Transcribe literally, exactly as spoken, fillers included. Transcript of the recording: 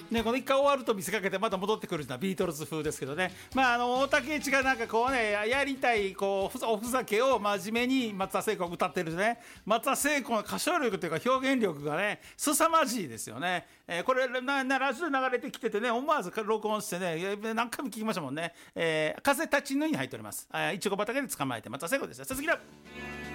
ね、この一回終わると見せかけてまた戻ってくるのはビートルズ風ですけどね、まあ、あの大竹栄一がなんかこうねやりたいこうおふざけを真面目に松田聖子が歌ってるね、松田聖子の歌唱力というか表現力がね凄まじいですよね。えー、これななラジオ流れてきててね、思わず録音してね何回も聞きましたもんね。えー、風立ちぬに入っております。いちご畑で捕まえて松田聖子ですよ。続きだ。